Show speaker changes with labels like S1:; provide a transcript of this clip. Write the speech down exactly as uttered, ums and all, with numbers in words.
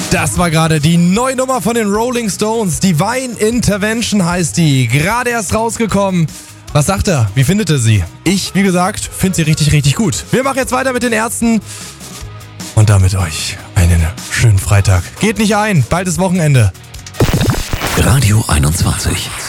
S1: Das war gerade die neue Nummer von den Rolling Stones. Divine Intervention heißt die. Gerade erst rausgekommen. Was sagt er? Wie findet er sie? Ich, wie gesagt, finde sie richtig, richtig gut. Wir machen jetzt weiter mit den Ärzten. Und damit euch einen schönen Freitag. Geht nicht ein, bald ist Wochenende.
S2: Radio einundzwanzig.